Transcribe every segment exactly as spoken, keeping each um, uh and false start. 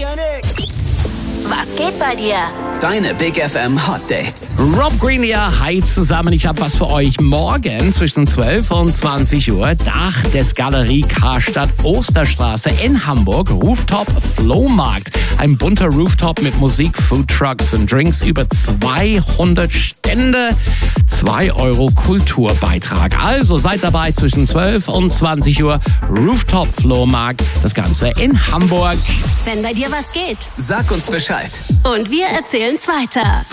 Was geht bei dir? Deine Big F M Hot Dates. Rob Green, ja, hi zusammen. Ich habe was für euch. Morgen zwischen zwölf und zwanzig Uhr. Dach des Galerie Karstadt Osterstraße in Hamburg. Rooftop Flohmarkt. Ein bunter Rooftop mit Musik, Food Trucks und Drinks. Über zweihundert Stände. zwei Euro Kulturbeitrag. Also seid dabei zwischen zwölf und zwanzig Uhr. Rooftop Flohmarkt. Das Ganze in Hamburg. Wenn bei dir was geht. Sag uns Bescheid. Und wir erzählen's weiter.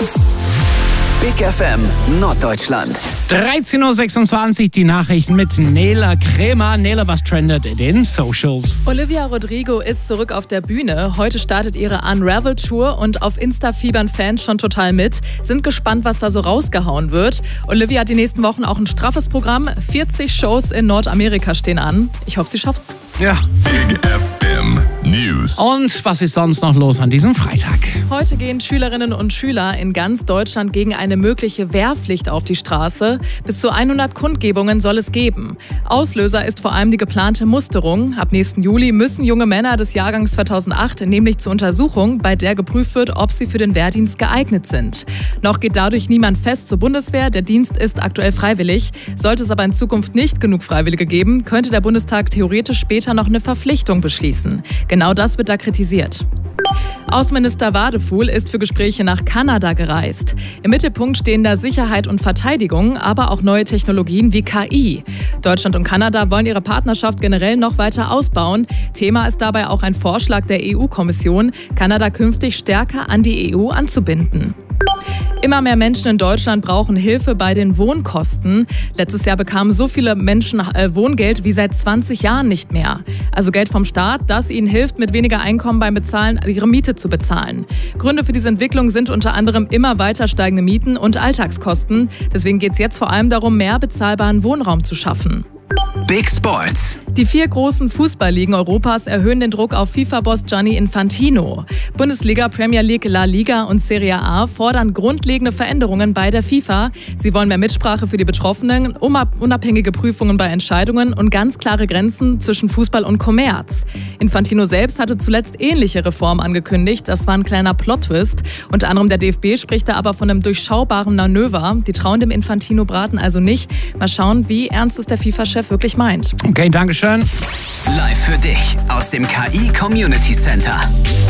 Big F M Norddeutschland. dreizehn Uhr sechsundzwanzig, die Nachrichten mit Nela Krämer. Nela, was trendet in den Socials? Olivia Rodrigo ist zurück auf der Bühne. Heute startet ihre Unravel-Tour und auf Insta fiebern Fans schon total mit. Sind gespannt, was da so rausgehauen wird. Olivia hat die nächsten Wochen auch ein straffes Programm. vierzig Shows in Nordamerika stehen an. Ich hoffe, sie schafft's. Ja. Big F M News. Und was ist sonst noch los an diesem Freitag? Heute gehen Schülerinnen und Schüler in ganz Deutschland gegen eine mögliche Wehrpflicht auf die Straße. Bis zu hundert Kundgebungen soll es geben. Auslöser ist vor allem die geplante Musterung. Ab nächsten Juli müssen junge Männer des Jahrgangs zweitausendacht nämlich zur Untersuchung, bei der geprüft wird, ob sie für den Wehrdienst geeignet sind. Noch geht dadurch niemand fest zur Bundeswehr. Der Dienst ist aktuell freiwillig. Sollte es aber in Zukunft nicht genug Freiwillige geben, könnte der Bundestag theoretisch später noch eine Verpflichtung beschließen. Genau das wird da kritisiert. Außenminister Wadefuhl ist für Gespräche nach Kanada gereist. Im Mittelpunkt stehen da Sicherheit und Verteidigung, aber auch neue Technologien wie K I. Deutschland und Kanada wollen ihre Partnerschaft generell noch weiter ausbauen. Thema ist dabei auch ein Vorschlag der E U-Kommission, Kanada künftig stärker an die E U anzubinden. Immer mehr Menschen in Deutschland brauchen Hilfe bei den Wohnkosten. Letztes Jahr bekamen so viele Menschen äh, Wohngeld wie seit zwanzig Jahren nicht mehr. Also Geld vom Staat, das ihnen hilft, mit weniger Einkommen beim Bezahlen ihre Miete zu bezahlen. Gründe für diese Entwicklung sind unter anderem immer weiter steigende Mieten und Alltagskosten. Deswegen geht es jetzt vor allem darum, mehr bezahlbaren Wohnraum zu schaffen. Big Sports. Die vier großen Fußballligen Europas erhöhen den Druck auf FIFA-Boss Gianni Infantino. Bundesliga, Premier League, La Liga und Serie A fordern grundlegende Veränderungen bei der FIFA. Sie wollen mehr Mitsprache für die Betroffenen, unabhängige Prüfungen bei Entscheidungen und ganz klare Grenzen zwischen Fußball und Kommerz. Infantino selbst hatte zuletzt ähnliche Reformen angekündigt. Das war ein kleiner Plot-Twist. Unter anderem der D F B spricht da aber von einem durchschaubaren Manöver. Die trauen dem Infantino-Braten also nicht. Mal schauen, wie ernst es der FIFA-Chef wirklich meint. Okay, danke schön. Live für dich aus dem K I Community Center.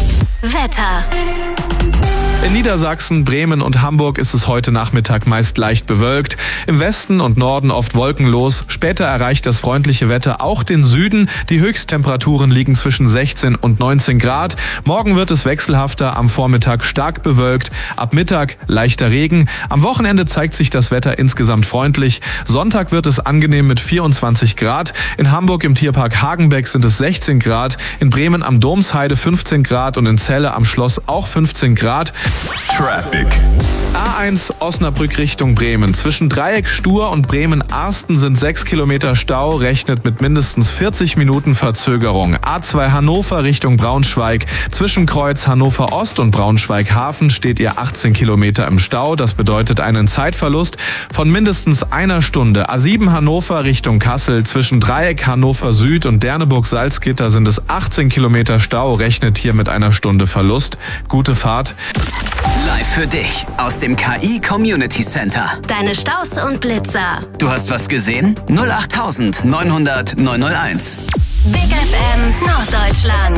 Wetter. In Niedersachsen, Bremen und Hamburg ist es heute Nachmittag meist leicht bewölkt. Im Westen und Norden oft wolkenlos. Später erreicht das freundliche Wetter auch den Süden. Die Höchsttemperaturen liegen zwischen sechzehn und neunzehn Grad. Morgen wird es wechselhafter, am Vormittag stark bewölkt. Ab Mittag leichter Regen. Am Wochenende zeigt sich das Wetter insgesamt freundlich. Sonntag wird es angenehm mit vierundzwanzig Grad. In Hamburg im Tierpark Hagenbeck sind es sechzehn Grad. In Bremen am Domsheide fünfzehn Grad und in Celle am Schloss auch fünfzehn Grad. Traffic. A eins Osnabrück Richtung Bremen. Zwischen Dreieck Stur und Bremen-Arsten sind sechs Kilometer Stau, rechnet mit mindestens vierzig Minuten Verzögerung. A zwei Hannover Richtung Braunschweig. Zwischen Kreuz Hannover Ost und Braunschweig Hafen steht ihr achtzehn Kilometer im Stau. Das bedeutet einen Zeitverlust von mindestens einer Stunde. A sieben Hannover Richtung Kassel. Zwischen Dreieck Hannover Süd und Derneburg-Salzgitter sind es achtzehn Kilometer Stau, rechnet hier mit einer Stunde Verlust. Gute Fahrt. Live für dich aus dem K I Community Center. Deine Staus und Blitzer. Du hast was gesehen? null acht neunhundert neunhundert neunhunderteins. Big F M Norddeutschland.